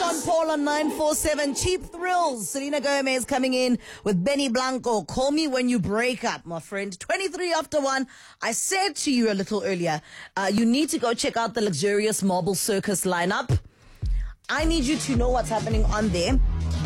Sean Paul on 947. Cheap Thrills. Selena Gomez coming in with Benny Blanco. Call me when you break up, my friend. 23 after 1. I said to you a little earlier, you need to go check out the luxurious Marble Circus lineup. I need you to know what's happening on there.